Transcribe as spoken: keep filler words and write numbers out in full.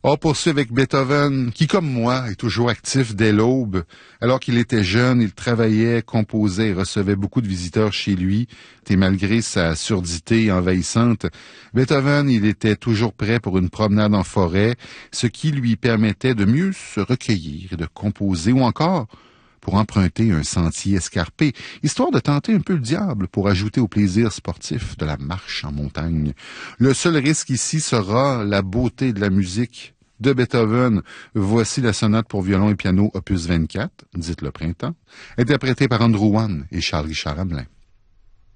On poursuit avec Beethoven, qui, comme moi, est toujours actif dès l'aube. Alors qu'il était jeune, il travaillait, composait et recevait beaucoup de visiteurs chez lui. Et malgré sa surdité envahissante, Beethoven, il était toujours prêt pour une promenade en forêt, ce qui lui permettait de mieux se recueillir et de composer, ou encore pour emprunter un sentier escarpé, histoire de tenter un peu le diable pour ajouter au plaisir sportif de la marche en montagne. Le seul risque ici sera la beauté de la musique de Beethoven. Voici la sonate pour violon et piano opus vingt-quatre, dite le printemps, interprétée par Andrew Wan et Charles-Richard Hamelin.